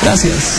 Gracias.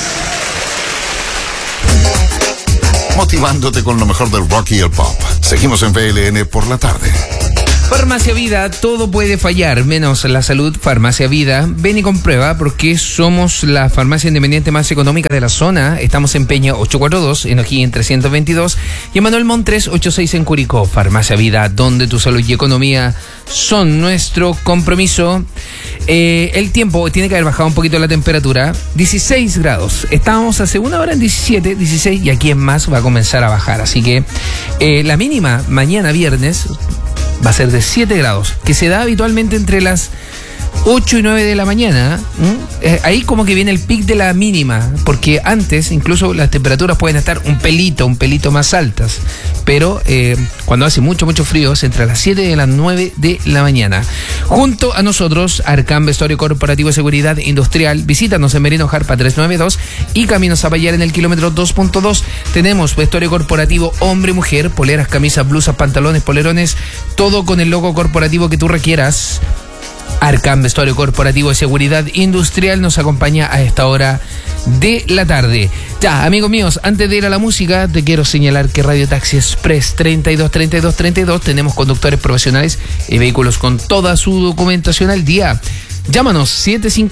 Motivándote con lo mejor del rock y el pop. Seguimos en PLN por la tarde. Farmacia Vida, todo puede fallar, menos la salud. Farmacia Vida, ven y comprueba porque somos la farmacia independiente más económica de la zona. Estamos en Peña 842, en O'Higgins 322 y en Manuel Montt 386 en Curicó. Farmacia Vida, donde tu salud y economía son nuestro compromiso. El tiempo tiene que haber bajado un poquito la temperatura, 16 grados. Estábamos hace una hora en 17, 16 y aquí en más va a comenzar a bajar. Así que la mínima mañana viernes va a ser de 7 grados, que se da habitualmente entre las 8 y 9 de la mañana. Ahí como que viene el pic de la mínima, porque antes incluso las temperaturas pueden estar un pelito más altas, pero cuando hace mucho frío es entre las 7 y las 9 de la mañana. Junto a nosotros, Arcam Vestuario Corporativo de Seguridad Industrial. Visítanos en Merino Jarpa 392 y Camino Zapallar en el kilómetro 2.2. Tenemos vestuario corporativo hombre y mujer, poleras, camisas, blusas, pantalones, polerones, todo con el logo corporativo que tú requieras. Arcam Vestuario Corporativo de Seguridad Industrial nos acompaña a esta hora de la tarde. Ya, amigos míos, antes de ir a la música, te quiero señalar que Radio Taxi Express 323232 tenemos conductores profesionales y vehículos con toda su documentación al día. Llámanos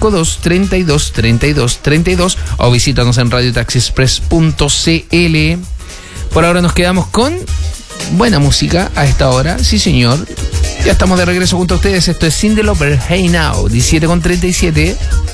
752-323232 o visítanos en radiotaxiexpress.cl. Por ahora nos quedamos con buena música a esta hora, sí señor. Ya estamos de regreso junto a ustedes. Esto es Cyndi Lauper, Hey Now, 17:37.